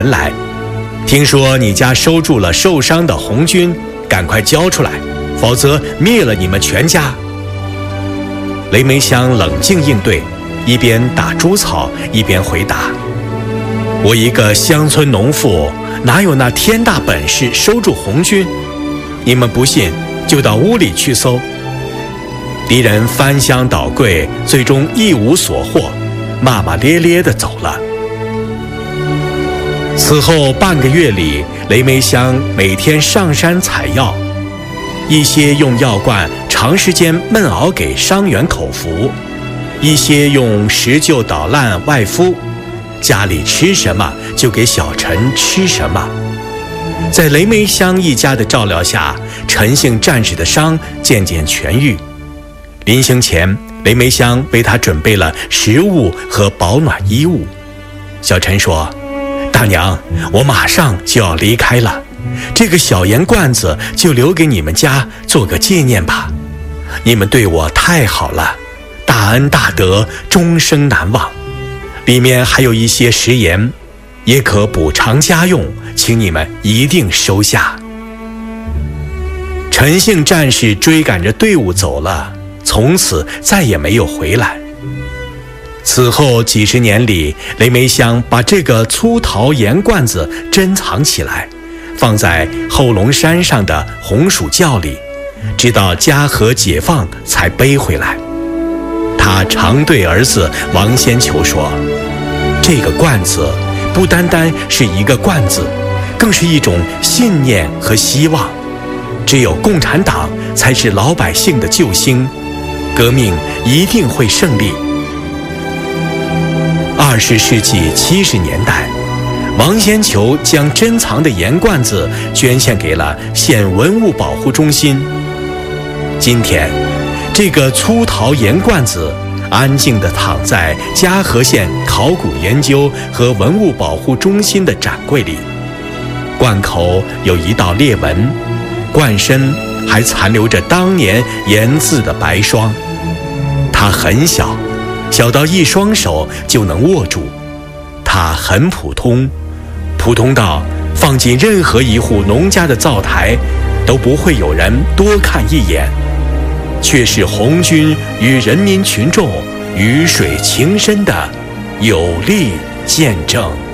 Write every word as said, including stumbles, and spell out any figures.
来，听说你家收住了受伤的红军，赶快交出来，否则灭了你们全家。”雷梅香冷静应对，一边打猪草一边回答：“我一个乡村农妇，哪有那天大本事收住红军？你们不信，就到屋里去搜。”敌人翻箱倒柜，最终一无所获，骂骂咧咧地走了。此后半个月里，雷梅香每天上山采药，一些用药罐长时间闷熬给伤员口服，一些用石臼捣烂外敷，家里吃什么就给小陈吃什么。在雷梅香一家的照料下，陈姓战士的伤渐渐痊愈。临行前，雷梅香为他准备了食物和保暖衣物。小陈说：“大娘，我马上就要离开了，这个小盐罐子就留给你们家做个纪念吧。你们对我太好了，大恩大德终生难忘。里面还有一些食盐，也可补偿家用，请你们一定收下。”陈姓战士追赶着队伍走了，从此再也没有回来。此后几十年里，雷梅香把这个粗陶盐罐子珍藏起来，放在后龙山上的红薯窖里，直到嘉禾解放才背回来。他常对儿子王先球说：“这个罐子不单单是一个罐子，更是一种信念和希望。只有共产党才是老百姓的救星，革命一定会胜利。”二十世纪七十年代，王先球将珍藏的盐罐子捐献给了县文物保护中心。今天，这个粗陶盐罐子安静地躺在嘉禾县考古研究和文物保护中心的展柜里，罐口有一道裂纹，罐身还残留着当年盐渍的白霜。它很小，小到一双手就能握住。它很普通，普通到放进任何一户农家的灶台都不会有人多看一眼，却是红军与人民群众鱼水情深的有力见证。